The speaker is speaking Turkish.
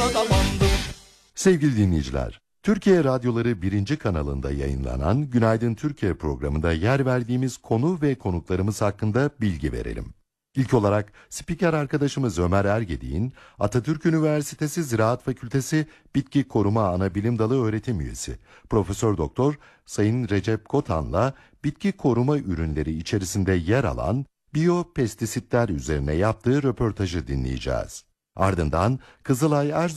damandım. Sevgili dinleyiciler, Türkiye Radyoları 1. kanalında yayınlanan Günaydın Türkiye programında yer verdiğimiz konu ve konuklarımız hakkında bilgi verelim. İlk olarak spiker arkadaşımız Ömer Ergedik'in Atatürk Üniversitesi Ziraat Fakültesi Bitki Koruma Anabilim Dalı öğretim üyesi Profesör Doktor Sayın Recep Kotan'la bitki koruma ürünleri içerisinde yer alan biyopestisitler üzerine yaptığı röportajı dinleyeceğiz. Ardından Kızılay Erzurum